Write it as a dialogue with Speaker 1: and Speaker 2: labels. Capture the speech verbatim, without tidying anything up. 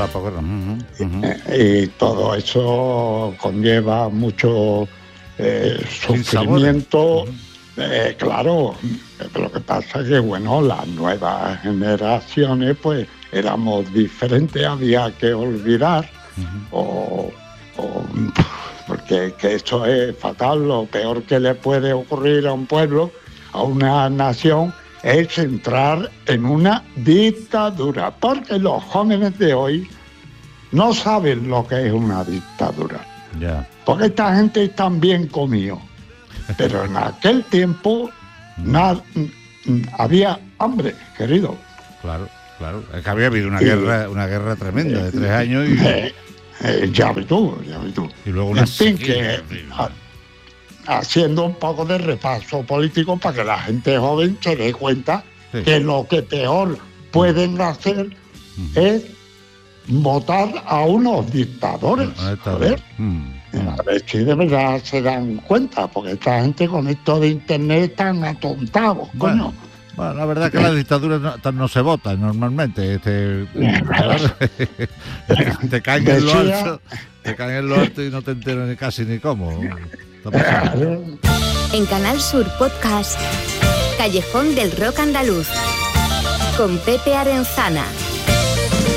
Speaker 1: la posguerra. Uh-huh, uh-huh.
Speaker 2: Y todo eso conlleva mucho eh, sufrimiento. Uh-huh. Eh, claro, lo que pasa es que, bueno, las nuevas generaciones, pues, éramos diferentes, había que olvidar, uh-huh. o, o porque que eso es fatal. Lo peor que le puede ocurrir a un pueblo, a una nación, es entrar en una dictadura, porque los jóvenes de hoy no saben lo que es una dictadura,
Speaker 1: yeah.
Speaker 2: porque esta gente está bien comido, pero en aquel tiempo nada, había hambre, querido.
Speaker 1: Claro, claro, es que había habido una y, guerra, una guerra tremenda de tres años y...
Speaker 2: Eh, eh, ya ves tú, ya ves tú.
Speaker 1: Y luego una
Speaker 2: en fin,
Speaker 1: sequía,
Speaker 2: que a, haciendo un poco de repaso político para que la gente joven se dé cuenta sí. que lo que peor pueden hacer uh-huh. es votar a unos dictadores. Uh-huh. A ver, uh-huh. a ver si de verdad se dan cuenta, porque esta gente con esto de internet están atontados,
Speaker 1: bueno.
Speaker 2: coño.
Speaker 1: Bueno, la verdad es que las dictaduras no, no se votan normalmente. Este, te caen en lo alto, te caen en lo alto y no te enteras ni casi ni cómo.
Speaker 3: En Canal Sur Podcast, Callejón del Rock Andaluz, con Pepe Arenzana.